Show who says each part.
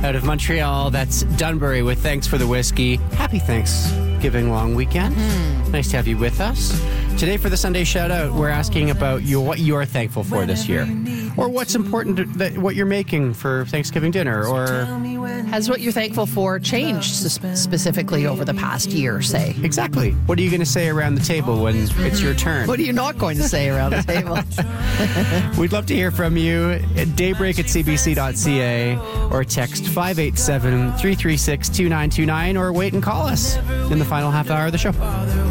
Speaker 1: out of Montreal. That's Dunbury with Thanks for the Whiskey. Happy Thanksgiving long weekend. Nice to have you with us. Today for the Sunday Shoutout, we're asking about what you're thankful for this year. Or what's important, what you're making for Thanksgiving dinner. Or
Speaker 2: Has what you're thankful for changed specifically over the past year, say?
Speaker 1: exactly. What are you going to say around the table when it's your turn?
Speaker 2: What are you not going to say around the table?
Speaker 1: We'd love to hear from you at daybreak@cbc.ca or text 587-336-2929 or wait and call us in the final half hour of the show.